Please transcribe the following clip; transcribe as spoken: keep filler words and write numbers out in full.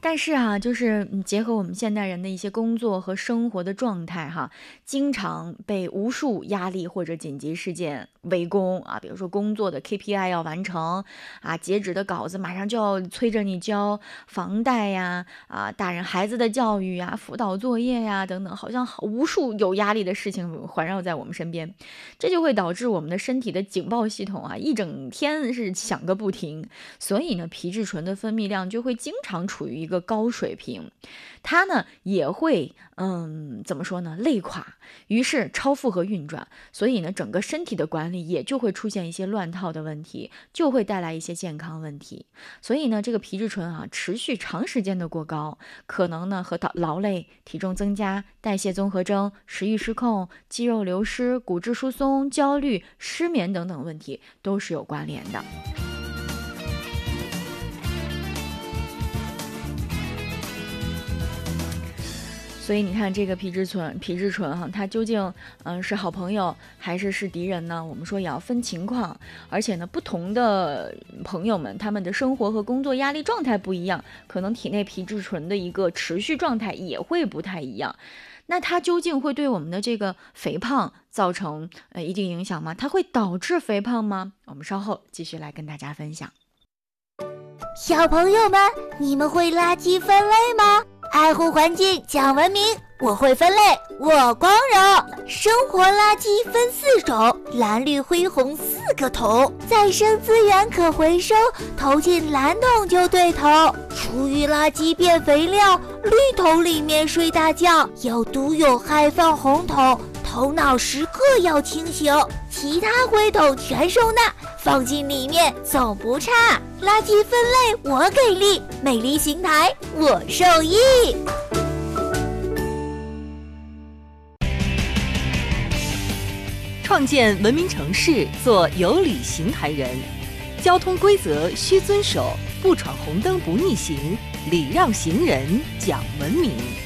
但是啊，就是嗯结合我们现代人的一些工作和生活的状态哈，经常被无数压力或者紧急事件围攻啊，比如说工作的 K P I 要完成啊，截止的稿子马上就要催着你交，房贷呀啊，大人孩子的教育呀、辅导作业呀等等，好像好无数有压力的事情环绕在我们身边，这就会导致我们的身体的警报系统啊，一整天是响个不停。所以呢，皮质醇的分泌量就会经常处于一个高水平，它呢也会嗯怎么说呢累垮，于是超负荷运转，所以呢整个身体的管理也就会出现一些乱套的问题，就会带来一些健康问题。所以呢这个皮质醇啊持续长时间的过高，可能呢和劳劳累、体重增加、代谢综合征、食欲失控、肌肉流失、骨质疏松、焦虑、失眠等等问题都是有关联的。所以你看这个皮质醇皮质醇哈，它究竟嗯是好朋友还是是敌人呢？我们说也要分情况，而且呢不同的朋友们他们的生活和工作压力状态不一样，可能体内皮质醇的一个持续状态也会不太一样。那它究竟会对我们的这个肥胖造成呃一定影响吗？它会导致肥胖吗？我们稍后继续来跟大家分享。 小朋友们，你们会垃圾分类吗？爱护环境，讲文明，我会分类，我光荣。生活垃圾分四种，蓝绿灰红四个桶，再生资源可回收，投进蓝桶就对头。厨余垃圾变肥料，绿桶里面睡大觉，有毒有害放红桶，头脑时刻要清醒，其他灰桶全收纳，放进里面总不差。垃圾分类我给力，美丽邢台我受益。 创建文明城市，做有礼邢台人。交通规则需遵守，不闯红灯不逆行，礼让行人讲文明。